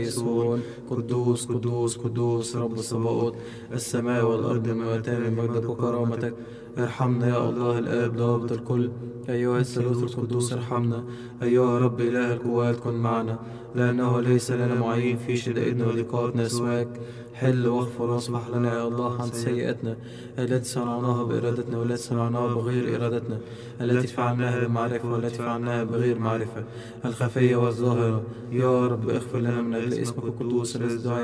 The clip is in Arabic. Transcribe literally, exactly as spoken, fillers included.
يسون. قدوس قدوس قدوس رب الصباؤوت، السماء والأرض ملوءتان من مجدك وكرامتك. ارحمنا يا الله الآب ضابط الكل، أيها الثالوث القدوس ارحمنا. أيها رب إله القوات كن معنا، لأنه ليس لنا معين في شدائدنا وضيقاتنا سواك. حل واغفر واصفح لنا يا الله عن سيئاتنا التي صنعناها بإرادتنا والتي صنعناها بغير إرادتنا، التي فعلناها بمعرفة والتي فعلناها بغير معرفة، الخفية والظاهرة. يا رب اغفر لنا من أجل اسمك القدوس الذي دعا